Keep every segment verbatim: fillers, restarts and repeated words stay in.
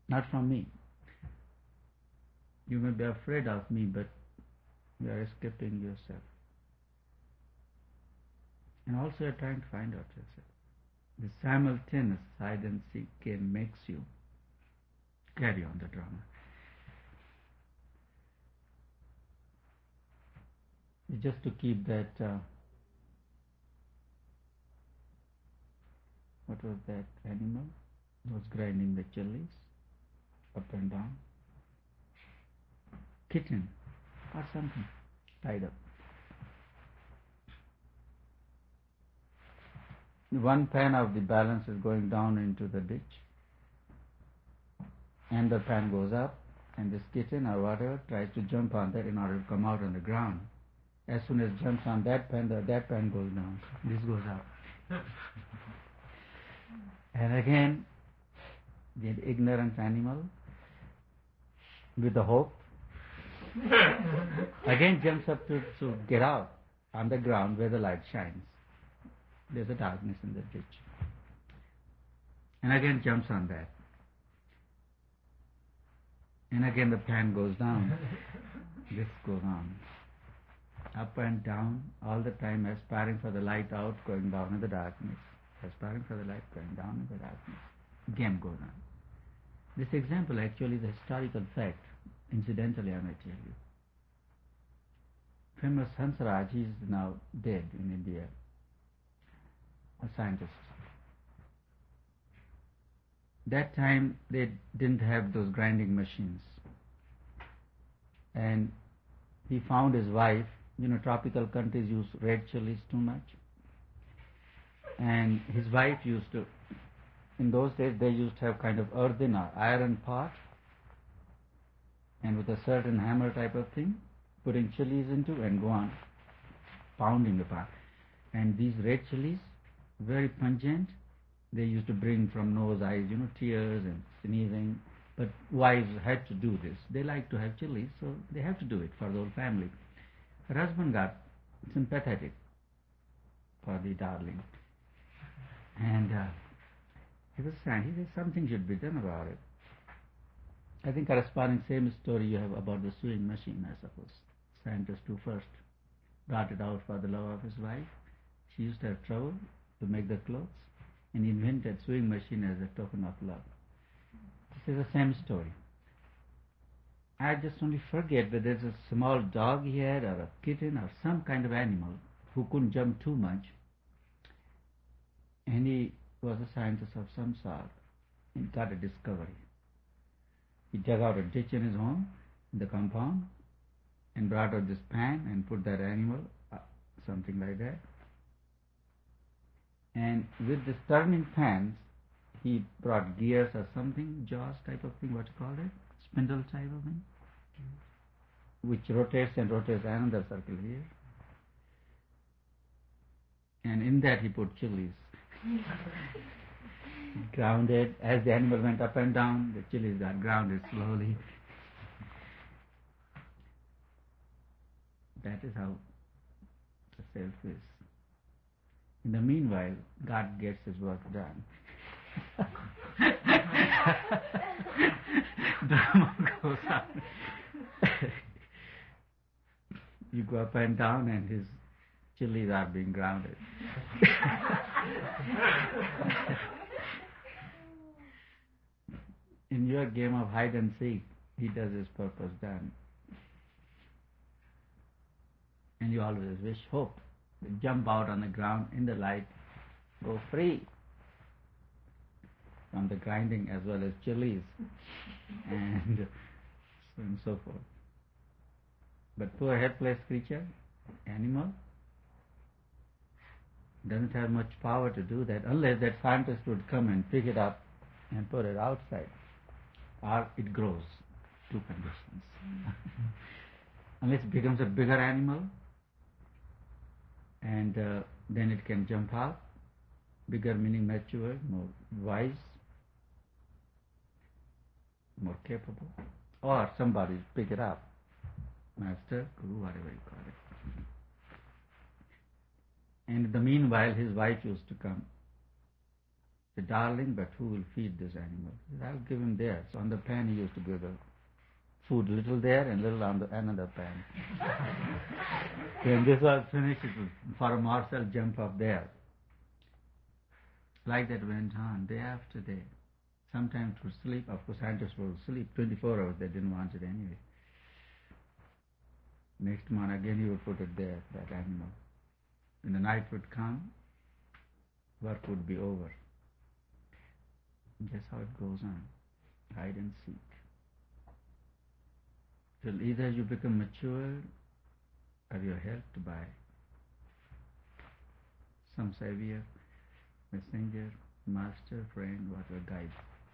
not from me. You may be afraid of me, but you are escaping yourself. And also you are trying to find out yourself. The simultaneous hide and seek game makes you carry on the drama. Just to keep that, uh, what was that animal? It was grinding the chilies up and down. Kitten or something tied up. One pan of the balance is going down into the ditch, and the pan goes up, and this kitten or whatever tries to jump on that in order to come out on the ground. As soon as it jumps on that pan, the, that pan goes down. This goes up. And again, the ignorant animal with the hope again jumps up to, to get out on the ground where the light shines. There's a darkness in the ditch. And again jumps on that. And again the pan goes down. This goes on. Up and down, all the time aspiring for the light out, going down in the darkness. Aspiring for the light, going down in the darkness. Game goes on. This example actually is a historical fact. Incidentally, I may tell you. Famous Hansraj, he is now dead in India. A scientist. That time they didn't have those grinding machines. And he found his wife, you know, tropical countries use red chilies too much. And his wife used to, in those days they used to have kind of earthen or iron pot, and with a certain hammer type of thing, putting chilies into and go on pounding the pot. And these red chilies, very pungent, they used to bring from nose, eyes, you know, tears and sneezing. But wives had to do this. They like to have chilies, so they have to do it for the whole family. Her husband got sympathetic for the darling. And uh, he was saying, he said, something should be done about it. I think corresponding same story you have about the sewing machine, I suppose. Scientist who first brought it out for the love of his wife. She used to have trouble to make the clothes, and he invented sewing machine as a token of love. This is the same story. I just only forget whether there's a small dog he had, or a kitten, or some kind of animal who couldn't jump too much. And he was a scientist of some sort. He got a discovery. He dug out a ditch in his home, in the compound, and brought out this pan and put that animal, uh, something like that. And with this turning pans, he brought gears or something, jaws type of thing, what you call it? Spindle type of thing, which rotates and rotates another circle here. And in that he put chilies. Grounded. As the animal went up and down, the chilies got grounded slowly. That is how the self is. In the meanwhile, God gets his work done. Drama goes on. You go up and down and his chilies are being grounded. In your game of hide and seek, he does his purpose done. And you always wish, hope, to jump out on the ground in the light, go free from the grinding as well as chilies, and so and so forth. But poor helpless creature, animal, doesn't have much power to do that unless that scientist would come and pick it up and put it outside. Or it grows. Two conditions. Unless it becomes a bigger animal, and uh, then it can jump out. Bigger meaning mature, more wise, more capable. Or somebody pick it up. Master, guru, whatever you call it. And in the meanwhile, his wife used to come The darling, but who will feed this animal? He said, I'll give him there. So on the pan he used to give the food, little there and little on the another pan. When this was finished, it was for a morsel, jump up there. Like that went on, day after day. Sometimes to sleep, of course scientists will sleep twenty-four hours, they didn't want it anyway. Next morning again he would put it there, that animal. When the night would come, work would be over. That's how it goes on, hide and seek. Till either you become mature or you're helped by some savior, messenger, master, friend, whatever guide.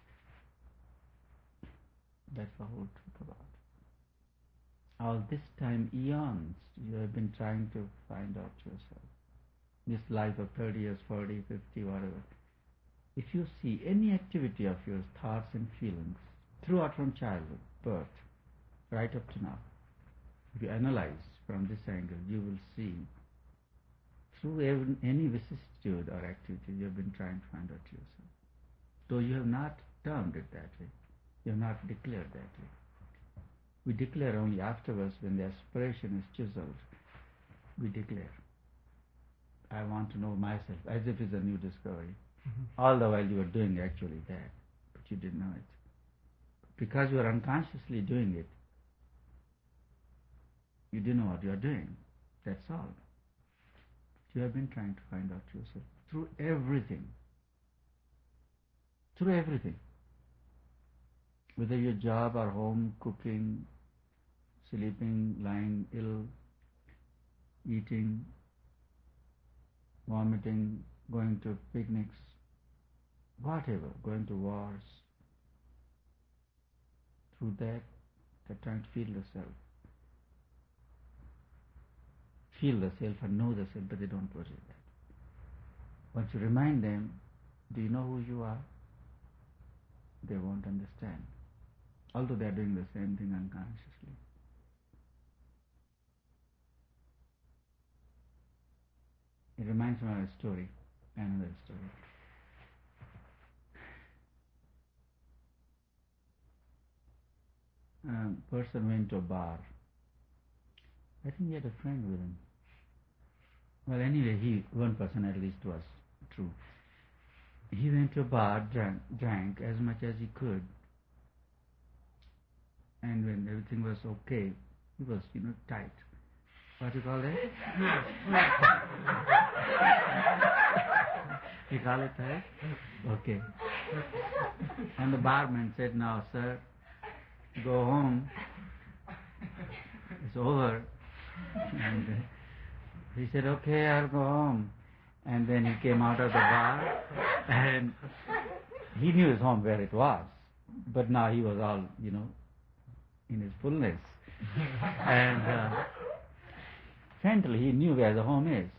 That's the whole truth about it. All this time, eons, you have been trying to find out yourself. This life of thirty years, forty, fifty, whatever. If you see any activity of yours, thoughts and feelings, throughout from childhood, birth, right up to now, if you analyze from this angle, you will see through every, any vicissitude or activity you have been trying to find out yourself. Though you have not termed it that way, you have not declared that way. We declare only afterwards when the aspiration is chiseled. We declare, I want to know myself, as if it's a new discovery. Mm-hmm. All the while you were doing actually that, but you didn't know it. Because you are unconsciously doing it, you didn't know what you are doing. That's all. You have been trying to find out yourself through everything. Through everything. Whether your job or home, cooking, sleeping, lying ill, eating, vomiting, going to picnics, whatever, going to wars. Through that, they're trying to feel the self. Feel the self and know the self, but they don't possess that. Once you remind them, do you know who you are? They won't understand. Although they are doing the same thing unconsciously. It reminds me of a story, another story. A person went to a bar. I think he had a friend with him. Well, anyway, he, one person at least was true. He went to a bar, drank, drank as much as he could. And when everything was okay, he was, you know, tight. What do you call that? You call it tight? Okay. And the barman said, now, sir, go home. It's over. And uh, he said, okay, I'll go home. And then he came out of the bar and he knew his home where it was. But now he was all, you know, in his fullness. And uh, mentally he knew where the home is.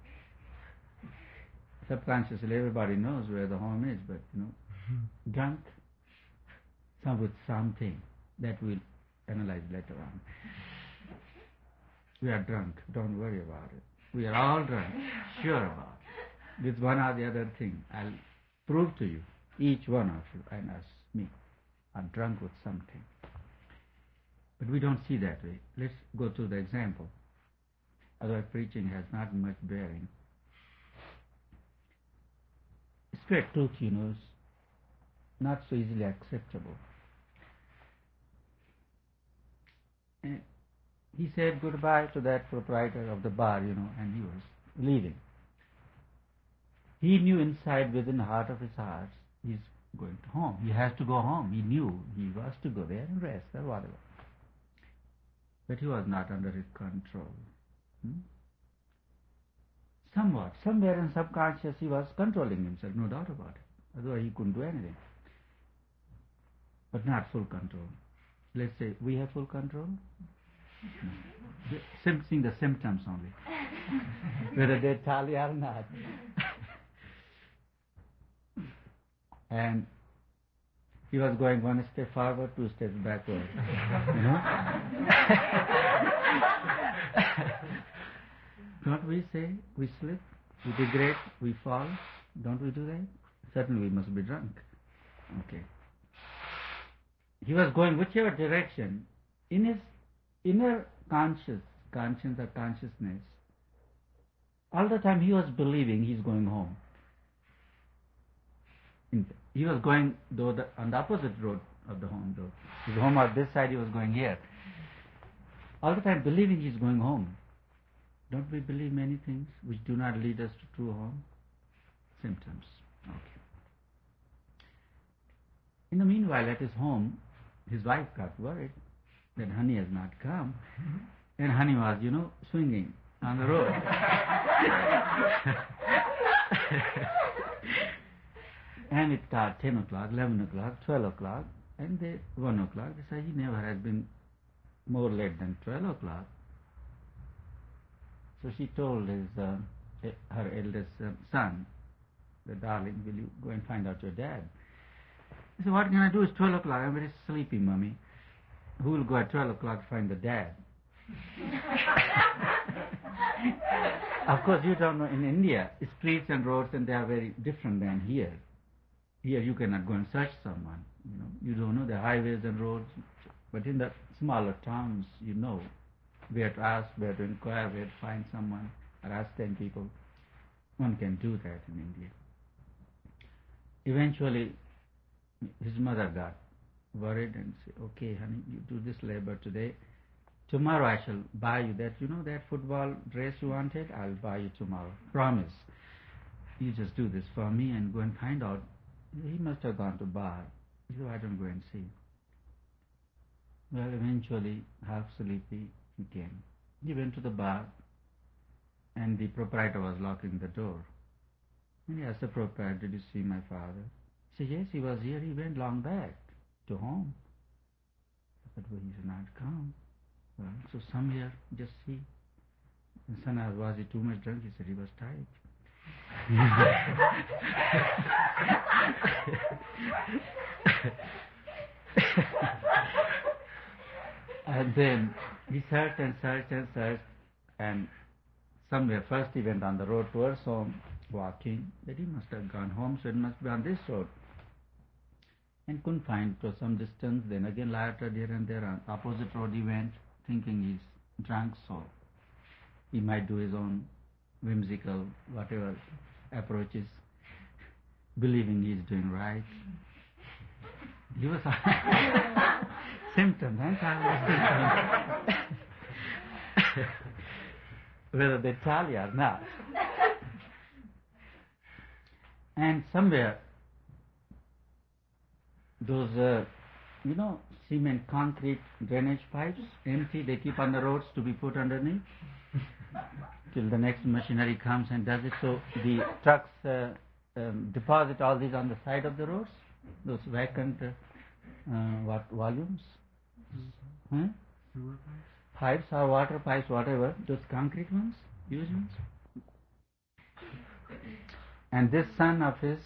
Subconsciously everybody knows where the home is, but, you know, drunk, some with something that we'll analyze later on. We are drunk, don't worry about it. We are all drunk, sure about it. With one or the other thing, I'll prove to you, each one of you and us, me, are drunk with something. But we don't see that way. Let's go to the example. Otherwise preaching has not much bearing. Straight truth, you know, is not so easily acceptable. And he said goodbye to that proprietor of the bar, you know, and he was leaving. He knew inside, within the heart of his heart, he's going to home. He has to go home. He knew he was to go there and rest or whatever. But he was not under his control. Hmm? Somewhat, somewhere in subconscious, he was controlling himself, no doubt about it. Otherwise he couldn't do anything. But not full control. Let's say, we have full control? No. Sim- seeing the symptoms only. Whether they tally or not. And he was going one step forward, two steps backward. You know? Don't we say we slip, we degrade, we fall? Don't we do that? certainly we must be drunk. Okay. He was going whichever direction. In his inner conscious, conscience or consciousness, all the time he was believing he's going home. He was going though the, on the opposite road of the home though. His home on this side, he was going here. All the time believing he's going home. Don't we believe many things which do not lead us to true home? Symptoms. Okay. In the meanwhile, at his home, his wife got worried that honey has not come. And honey was, you know, swinging on the road. And it got ten o'clock, eleven o'clock, twelve o'clock, and they, one o'clock. They said, he never has been more late than twelve o'clock. So she told his, uh, her eldest uh, son, the darling, will you go and find out your dad? He said, what can I do? It's twelve o'clock. I'm very sleepy, Mummy. Who will go at twelve o'clock to find the dad? Of course, you don't know, in India, streets and roads, and they are very different than here. Here you cannot go and search someone. You know, you don't know the highways and roads. But in the smaller towns, you know where to ask, where to inquire, where to find someone, or ask ten people. One can do that in India. Eventually, his mother got worried and said, okay, honey, you do this labor today. Tomorrow I shall buy you that, you know, that football dress you wanted? I'll buy you tomorrow. Promise. You just do this for me and go and find out. He must have gone to bar. He said, I don't go and see. Well, eventually, half sleepy, he came. He went to the bar, and the proprietor was locking the door. And he asked the proprietor, did you see my father? He said, yes, he was here. He went long back to home. But well, he did not come. Well, so somewhere, just see. The son asked, was he too much drunk? He said he was tired. And then he searched and searched and searched, and somewhere first he went on the road towards home, walking, that he must have gone home, so it must be on this road. And couldn't find for some distance, then again later here and there on opposite road he went, thinking he's drunk, so he might do his own whimsical whatever approaches, believing he's doing right. He was symptoms, huh? Symptoms. Whether they tally or not. And somewhere, those, uh, you know, cement concrete drainage pipes, empty, they keep on the roads to be put underneath till the next machinery comes and does it. So the trucks uh, um, deposit all these on the side of the roads, those vacant uh, uh, what volumes? Huh? Pipes or water pipes, whatever, those concrete ones, used ones. And this son of his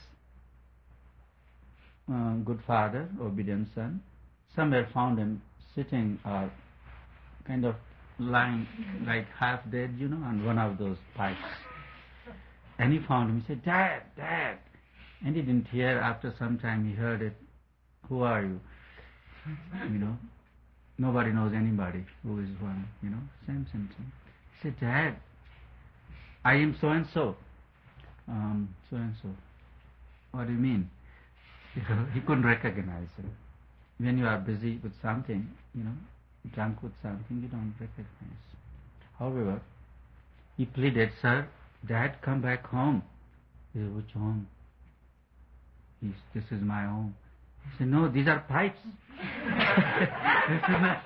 uh, good father, obedient son, somewhere found him sitting or uh, kind of lying like half dead, you know, on one of those pipes. And he found him, he said, Dad, Dad. And he didn't hear. After some time he heard it. Who are you? You know, nobody knows anybody who is one, you know, same symptom. He said, Dad, I am so-and-so. Um, so-and-so. What do you mean? He couldn't recognize it. When you are busy with something, you know, drunk with something, you don't recognize. However, he pleaded, Sir, Dad, come back home. He said, which home? He said, this is my home. He said, no, these are pipes. This is not.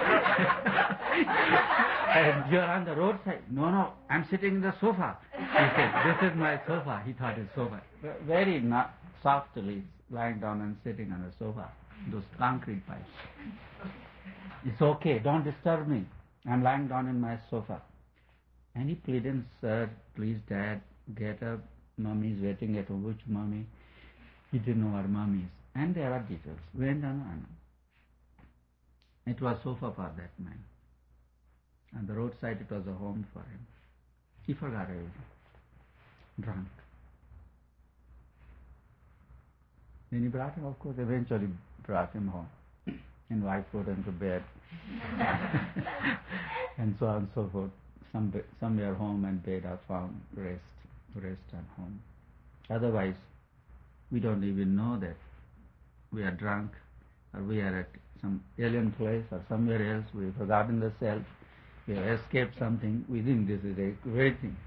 And you're on the roadside. No, no, I'm sitting in the sofa. He said, this is my sofa. He thought it's sofa. Very not softly lying down and sitting on the sofa. Those concrete pipes. It's okay, don't disturb me. I'm lying down in my sofa. And he pleaded, Sir, please, Dad, get up. Mommy's waiting at home. Which mommy? He didn't know what mommy is. And there are details. Went on and on. It was sofa for that man. On the roadside, it was a home for him. He forgot everything. Drunk. Then he brought him, of course, eventually brought him home. And wife put him to bed. And so on and so forth. Some, somewhere home and bed are found, rest, rest and home. Otherwise, we don't even know that we are drunk, or we are at some alien place, or somewhere else, we have forgotten the self, we have escaped something, we think this is a great thing.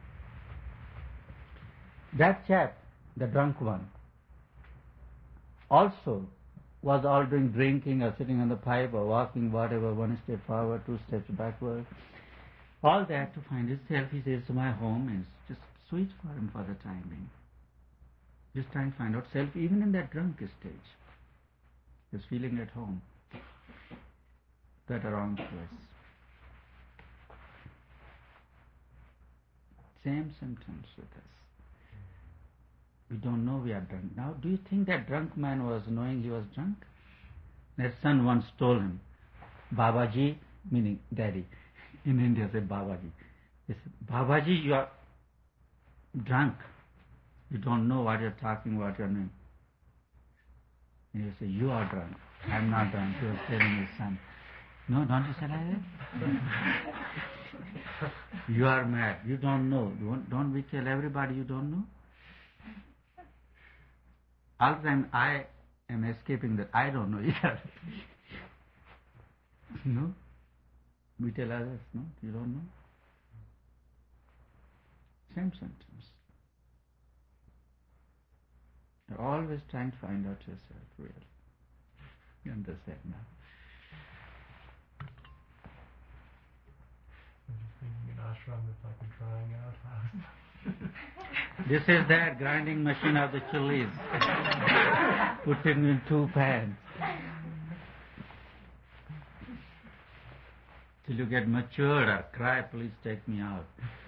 That chap, the drunk one, also was all doing drinking or sitting on the pipe or walking whatever, one step forward, two steps backward. All that to find his self. He says, my home is just sweet for him for the time being. Just trying to find out self even in that drunk stage. Just feeling at home. That a wrong choice. Same symptoms with us. We don't know we are drunk. Now, do you think that drunk man was knowing he was drunk? That son once told him, Babaji, meaning daddy. In India, say Babaji. He said, Babaji, you are drunk. You don't know what you're talking, what you're doing. And you say, you are drunk. I'm not drunk. He was telling his son. No, don't you say like that? You are mad. You don't know. Don't, don't we tell everybody you don't know? All the time I am escaping that I don't know either. No? We tell others, no? You don't know? Same symptoms. You're always trying to find out yourself, really. You understand now? I'm just thinking an ashram is like a drying out house. This is that grinding machine of the chilies. Put it in two pans. Till you get matured or cry, please take me out.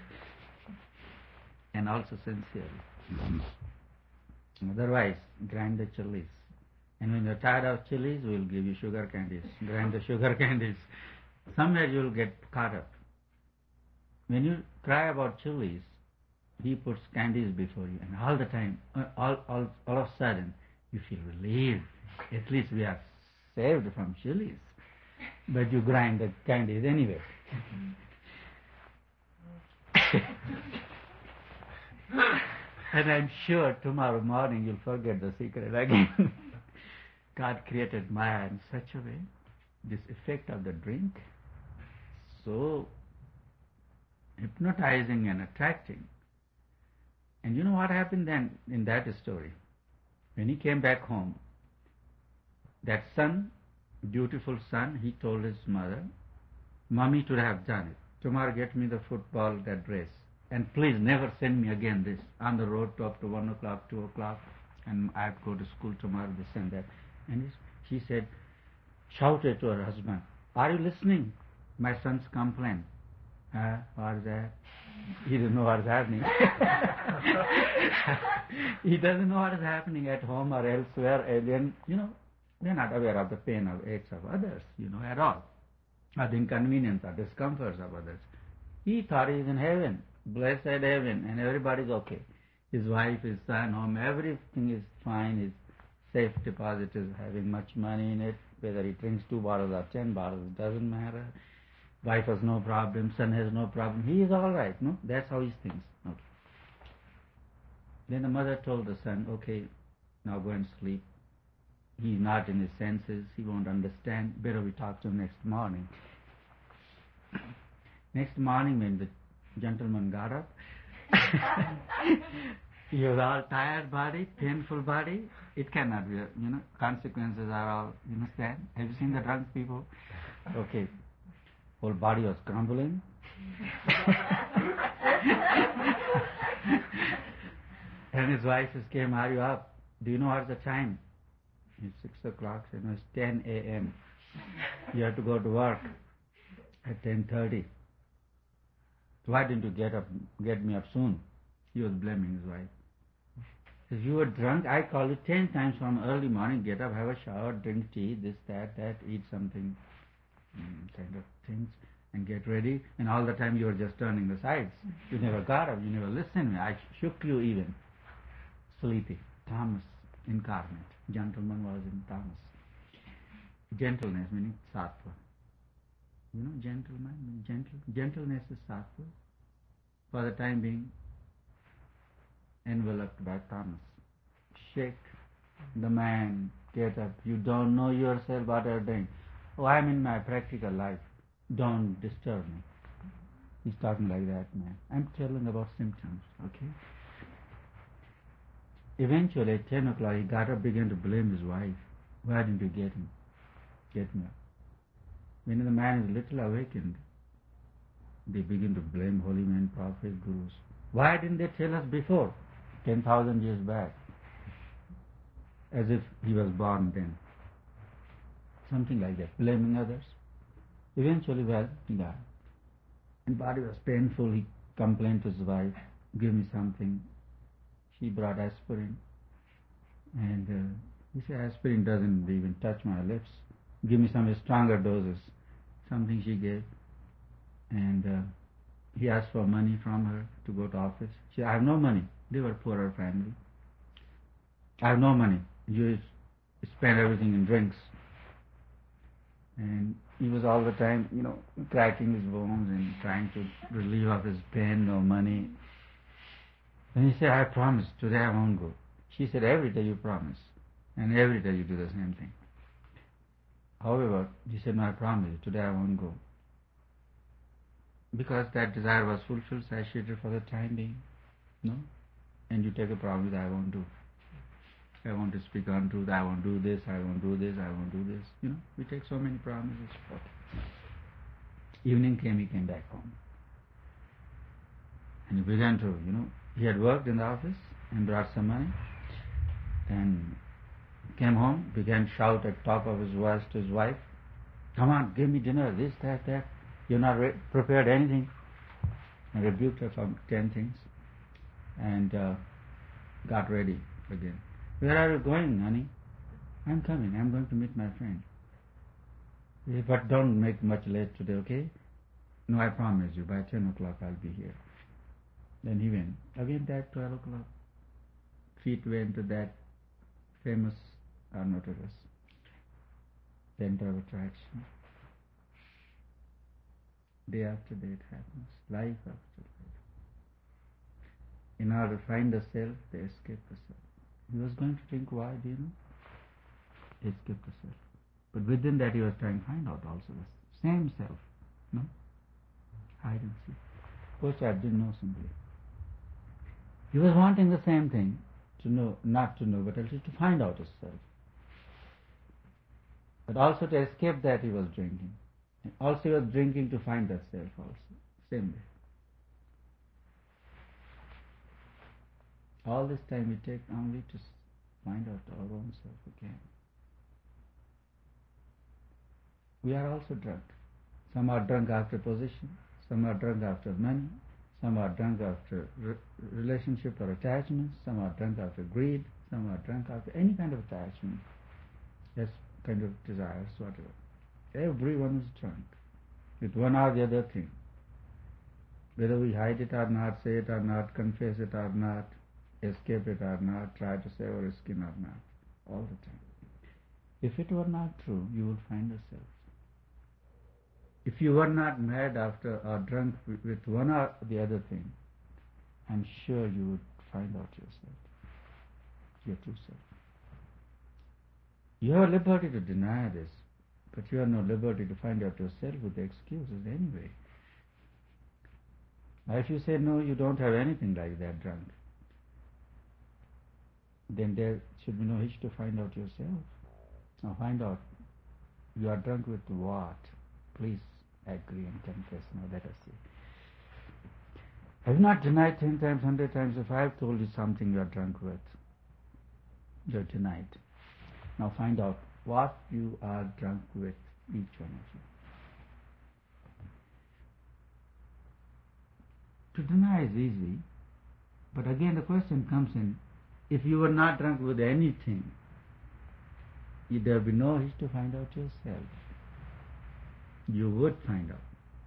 And also sincerely. Otherwise, grind the chilies. And when you're tired of chilies, we'll give you sugar candies. Grind the sugar candies. Somewhere you'll get caught up. When you cry about chilies, he puts candies before you, and all the time, all, all, all of a sudden, you feel relieved. At least we are saved from chilies. But you grind the candies anyway. And I'm sure tomorrow morning you'll forget the secret again. God created Maya in such a way, this effect of the drink, so hypnotizing and attracting. And you know what happened then in that story? When he came back home, that son, beautiful son, he told his mother, Mommy should have done it. Tomorrow get me the football, that dress. And please never send me again this. On the road to up to one o'clock, two o'clock, and I have to go to school tomorrow, this and that. And she said, shouted to her husband, are you listening? My son's complaint. Huh? What is that? He doesn't know what is happening. He doesn't know what is happening at home or elsewhere. Alien, you know, they're not aware of the pain or aches of others, you know, at all. Or the inconvenience or discomforts of others. He thought he's in heaven, blessed heaven, and everybody's okay. His wife, his son, home, everything is fine. His safe deposit is having much money in it. Whether he drinks two bottles or ten bottles, doesn't matter. Wife has no problem, son has no problem. He is all right, no? That's how he thinks. Okay. Then the mother told the son, okay, now go and sleep. He's not in his senses. He won't understand. Better we talk to him next morning. Next morning when the gentleman got up, he was all tired body, painful body. It cannot be, you know, consequences are all, you understand? Have you seen the drunk people? Okay. Whole body was crumbling. And his wife just came, are you up? Do you know what's the time? It's six o'clock, so it's ten a.m. You have to go to work at ten thirty. Why didn't you get up, get me up soon? He was blaming his wife. He says, you were drunk, I called you ten times from early morning, get up, have a shower, drink tea, this, that, that, eat something, kind of things, and get ready, and all the time you were just turning the sides. You never got up, you never listened to me. I shook you even. Sleepy. Thomas incarnate. Gentleman was in tamas. Gentleness meaning sattva. You know, gentleman, gentle, gentleness is sattva. For the time being, enveloped by tamas. Shake the man, get up. You don't know yourself what you're doing. Oh, I'm in my practical life. Don't disturb me. He's talking like that, man. I'm telling about symptoms, okay? Eventually, at ten o'clock, he got up, began to blame his wife. Why didn't you get him? Get me up. When the man is little awakened, they begin to blame holy men, prophets, gurus. Why didn't they tell us before? Ten thousand years back. As if he was born then. Something like that. Blaming others. Eventually, well, he died. And body was painful. He complained to his wife, give me something. She brought aspirin. And uh, he said, aspirin doesn't even touch my lips. Give me some stronger doses. Something she gave. And uh, he asked for money from her to go to office. She said, I have no money. They were poorer family. I have no money. You spend everything in drinks. And he was all the time, you know, cracking his bones and trying to relieve of his pain, no money. And he said, I promise, today I won't go. She said, every day you promise. And every day you do the same thing. However, he said, no, I promise you, today I won't go. Because that desire was fulfilled, satiated for the time being. No? And you take a promise, I won't do. I want to speak untruth, I won't do this, I won't do this, I won't do this. You know, we take so many promises. Evening came, he came back home. And he began to, you know, he had worked in the office and brought some money. And came home, began to shout at top of his voice to his wife, come on, give me dinner, this, that, that. You're not re- prepared anything. And rebuked her for ten things. And uh, got ready again. Where are you going, honey? I'm coming. I'm going to meet my friend. But don't make much late today, okay? No, I promise you, by ten o'clock I'll be here. Then he went. Again at twelve o'clock. Feet went to that famous Arnotaurus, center of attraction. Day after day it happens. Life after life. In order to find the self, they escape the self. He was going to think, why, do you know? He escaped the self. But within that he was trying to find out also the same self. No? Hide and seek. Pochard didn't know simply. He was wanting the same thing, to know, not to know, but at least to find out his self. But also to escape that he was drinking. And also he was drinking to find that self also. Same way. All this time we take only to find out our own self again. We are also drunk. Some are drunk after position, some are drunk after money, some are drunk after re- relationship or attachment, some are drunk after greed, some are drunk after any kind of attachment. Yes, kind of desires, whatever. Everyone is drunk with one or the other thing. Whether we hide it or not, say it or not, confess it or not, escape it or not, try to save our skin or not, all the time. If it were not true, you would find yourself. If you were not mad after or drunk with one or the other thing, I'm sure you would find out yourself, your true self. You have liberty to deny this, but you have no liberty to find out yourself with the excuses anyway. Now if you say no, you don't have anything like that drunk, then there should be no hitch to find out yourself. Now find out, you are drunk with what? Please agree and confess. Now let us see. Have you not denied ten times, hundred times? If I have told you something you are drunk with, you are denied. Now find out what you are drunk with, each one of you. To deny is easy, but again the question comes in, if you were not drunk with anything, there would be no hitch to find out yourself. You would find out.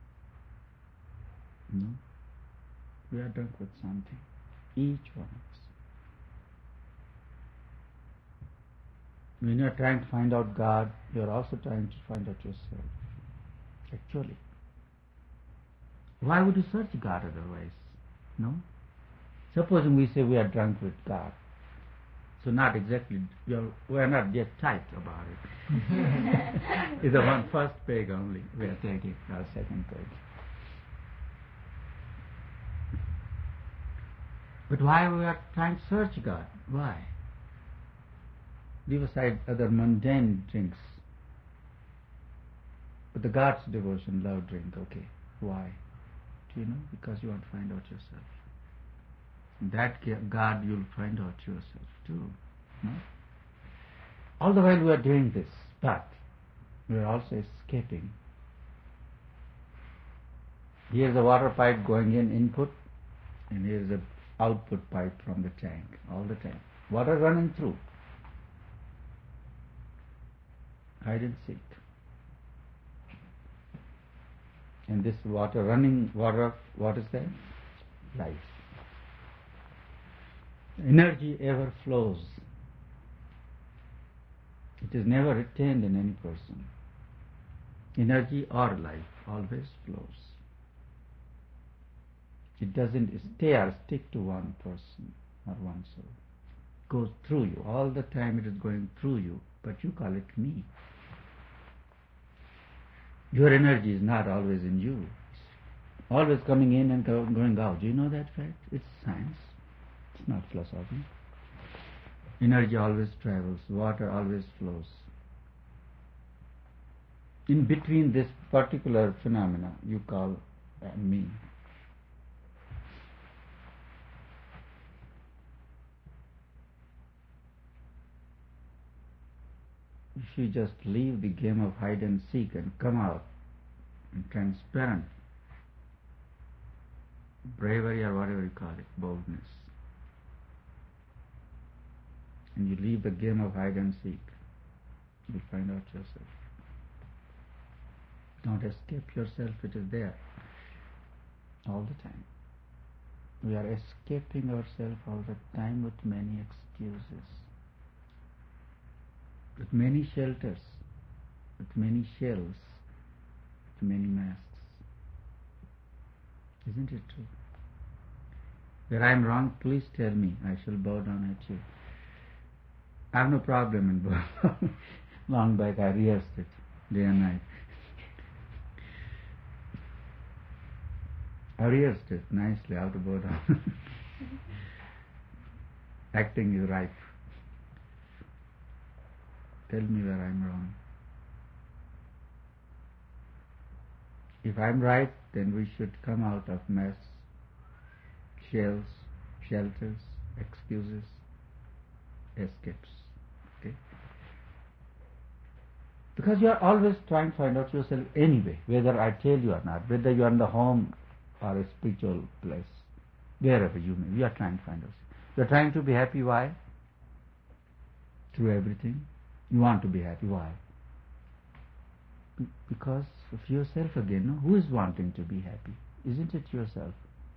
No? We are drunk with something, each one of us. When you are trying to find out God, you are also trying to find out yourself. Actually. Why would you search God otherwise? No? Supposing we say we are drunk with God. So not exactly, we are, we are not yet tight about it. It's the one first peg only we are taking, our second peg. But why we are trying to search God? Why? Leave aside other mundane drinks. But the God's devotion, love drink, okay. Why? Do you know? Because you want to find out yourself. That God you'll find out yourself too. No? All the while we are doing this, but we are also escaping. Here's a water pipe going in, input, and here's a output pipe from the tank all the time. Water running through. Hide and seek. And this water running, water, what is that? Life. Energy ever flows. It is never retained in any person. Energy or life always flows. It doesn't stay or stick to one person or one soul. It goes through you. All the time it is going through you, but you call it me. Your energy is not always in you. It's always coming in and going out. Do you know that fact? It's science. It's not philosophy. Energy always travels. Water always flows. In between this particular phenomena, you call uh, me. If you just leave the game of hide and seek and come out in transparent bravery or whatever you call it, boldness, and you leave the game of hide and seek, you find out yourself. Don't escape yourself, it is there all the time. We are escaping ourselves all the time with many excuses, with many shelters, with many shells, with many masks. Isn't it true? Where I am wrong, please tell me. I shall bow down at you. I have no problem in bow. Long back I rehearsed it day and night. I rehearsed it nicely how to bow down. Acting is ripe. Tell me where I am wrong. If I am right, then we should come out of mess, shells, shelters, excuses, escapes. Okay? Because you are always trying to find out yourself anyway, whether I tell you or not, whether you are in the home or a spiritual place, wherever you may, we are trying to find ourselves. You are trying to be happy. Why? Through everything. You want to be happy. Why? Be- because of yourself again. No? Who is wanting to be happy? Isn't it yourself?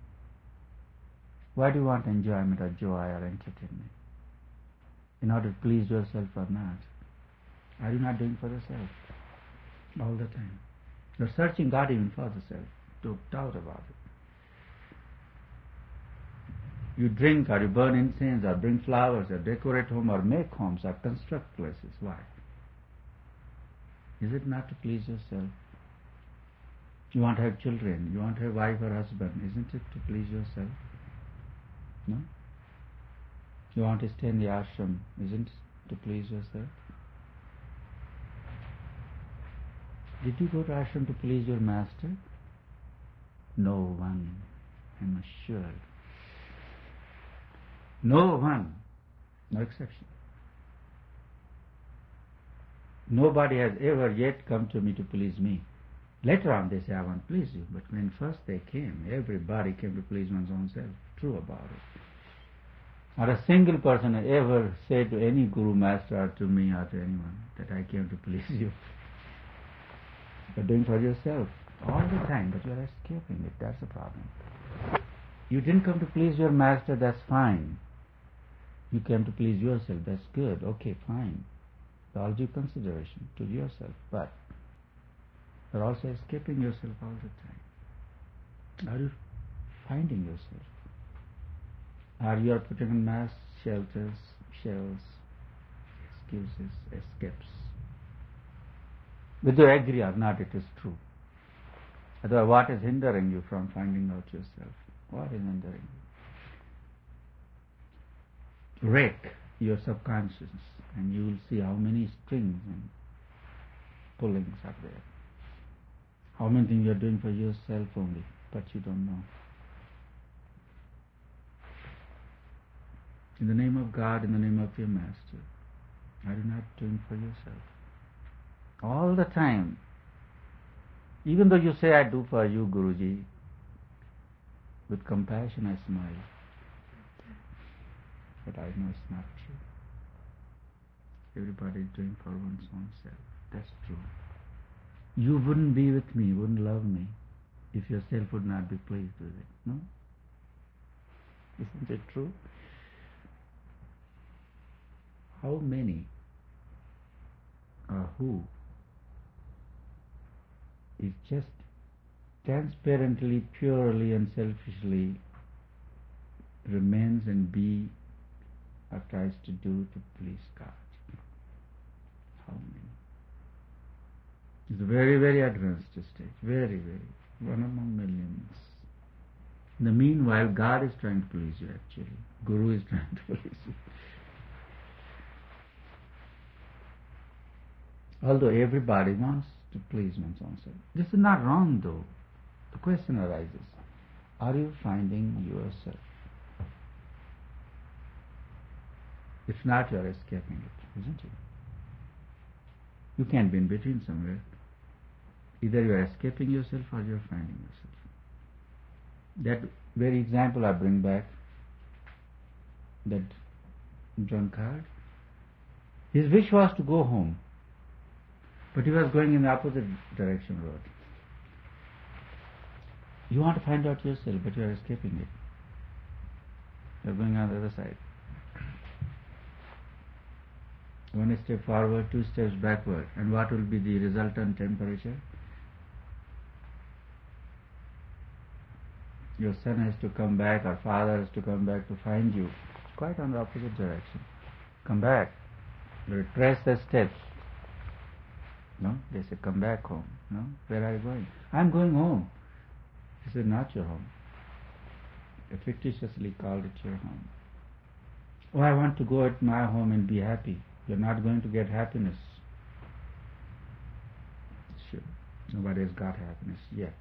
Why do you want enjoyment or joy or entertainment? In order to please yourself or not? Are you not doing for the self? All the time. You are searching God even for the self. Don't doubt about it. You drink or you burn incense or bring flowers or decorate home or make homes or construct places. Why? Is it not to please yourself? You want to have children, you want to have wife or husband. Isn't it to please yourself? No? You want to stay in the ashram. Isn't it to please yourself? Did you go to ashram to please your master? No one, I'm assured. No one, no exception. Nobody has ever yet come to me to please me. Later on they say, I want to please you. But when first they came, everybody came to please one's own self. True about it. Not a single person has ever said to any guru, master, or to me or to anyone that I came to please you. You're doing for yourself all the time, but you're escaping it. That's the problem. You didn't come to please your master, that's fine. You came to please yourself, that's good, okay, fine. all due consideration to yourself, but you're also escaping yourself all the time. Are you finding yourself? Are you are putting on masks, shelters, shells, excuses, escapes? Whether you agree or not, it is true. Otherwise, what is hindering you from finding out yourself? What is hindering you? Rake your subconscious and you will see how many strings and pullings are there. How many things you are doing for yourself only, but you don't know. In the name of God, in the name of your Master, are you not doing for yourself? All the time. Even though you say, I do for you, Guruji, with compassion I smile. But I know it's not true. Everybody is doing for one's own self. That's true. You wouldn't be with me, wouldn't love me, if yourself would not be pleased with it. No? Isn't it true? How many or who is just transparently, purely and selfishly remains and be or tries to do to please God? How many? It's a very, very advanced stage. Very, very. One among millions. In the meanwhile, God is trying to please you actually. Guru is trying to please you. Although everybody wants to please one's own self. This is not wrong though. The question arises, are you finding yourself? If not, you are escaping it, isn't it? You can't be in between somewhere. Either you are escaping yourself or you are finding yourself. That very example I bring back, that drunkard, his wish was to go home, but he was going in the opposite direction road. You want to find out yourself, but you are escaping it. You are going on the other side. One step forward, two steps backward. And what will be the resultant temperature? Your son has to come back, or father has to come back to find you. Quite on the opposite direction. Come back. Retrace the steps. No? They say, come back home. No? Where are you going? I'm going home. He said, not your home. They fictitiously called it your home. Oh, I want to go at my home and be happy. You're not going to get happiness. Sure. Nobody has got happiness yet.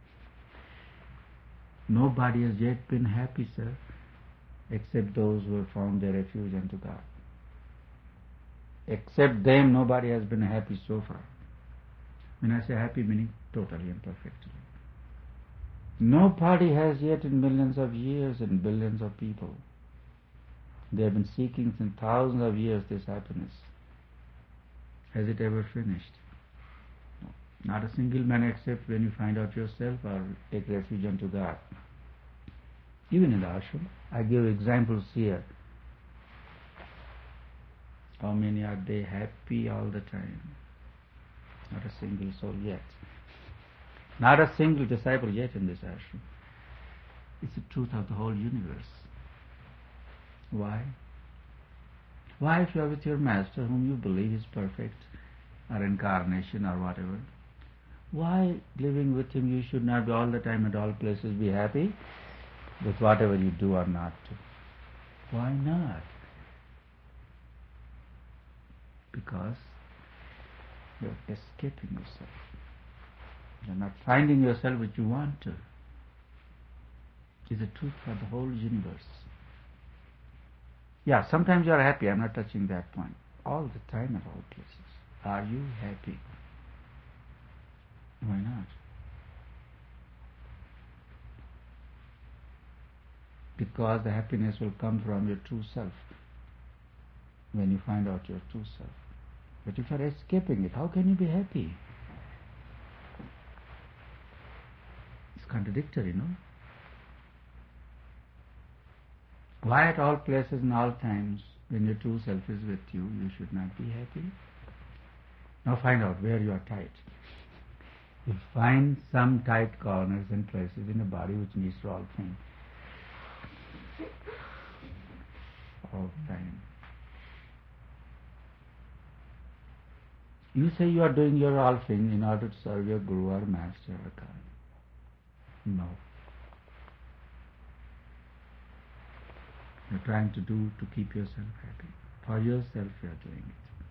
Nobody has yet been happy, sir, except those who have found their refuge unto God. Except them, nobody has been happy so far. When I say happy, meaning totally and perfectly. Nobody has yet in millions of years and billions of people. They have been seeking since thousands of years this happiness. Has it ever finished? No. Not a single man except when you find out yourself or take refuge unto God. Even in the ashram, I give examples here. How many are they happy all the time? Not a single soul yet. Not a single disciple yet in this ashram. It's the truth of the whole universe. Why? Why, if you are with your master whom you believe is perfect, or incarnation or whatever, why living with him you should not be all the time at all places be happy with whatever you do or not do? Why not? Because you are escaping yourself. You are not finding yourself which you want to. It is the truth for the whole universe. Yeah, sometimes you are happy. I am not touching that point. All the time at all places. Are you happy? Why not? Because the happiness will come from your true self when you find out your true self. But if you are escaping it, how can you be happy? It's contradictory, no? Why at all places and all times, when your true self is with you, you should not be happy? Now find out where you are tight. You find some tight corners and places in the body which needs rolfing. All time. You say you are doing your rolfing in order to serve your guru or master or God. No. You're trying to do to keep yourself happy. For yourself you are doing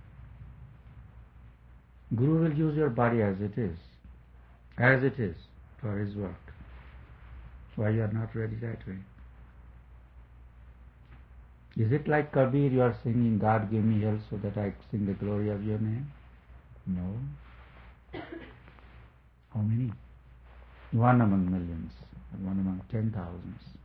it. Guru will use your body as it is. As it is for his work. Why you are not ready that way? Is it like Kabir, you are singing, God give me health so that I sing the glory of your name? No. How many? One among millions, one among ten thousands.